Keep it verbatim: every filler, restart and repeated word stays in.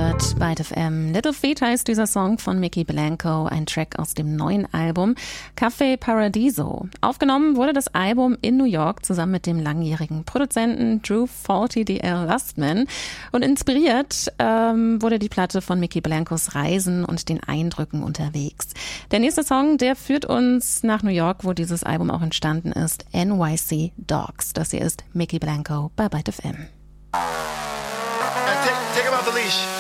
hört Byte F M. Little Feet heißt dieser Song von Mickey Blanco, ein Track aus dem neuen Album Café Paradiso. Aufgenommen wurde das Album in New York zusammen mit dem langjährigen Produzenten Drew Forty D L Rustman. Und inspiriert ähm, wurde die Platte von Mickey Blancos Reisen und den Eindrücken unterwegs. Der nächste Song, der führt uns nach New York, wo dieses Album auch entstanden ist, N Y C Dogs. Das hier ist Mickey Blanco bei Byte F M. Take, take him out the leash.